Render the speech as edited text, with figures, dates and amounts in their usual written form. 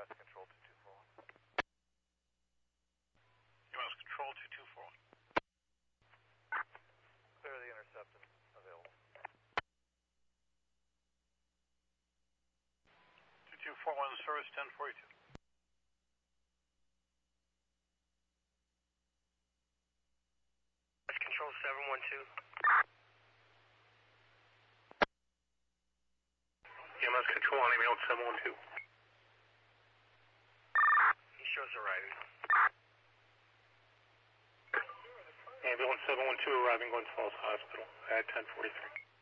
Control 2241. EMS Control 2241. Clear the intercept and available. 2241 service 1042. Control 712. EMS Control on email 712. He shows arriving. Ambulance 712 arriving Glens Falls Hospital at 1043.